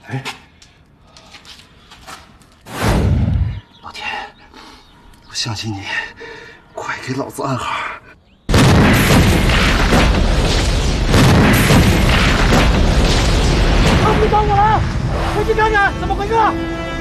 哎， 老田，我相信你，快给老子暗号！ 他们找我了，快去看看，怎么回事？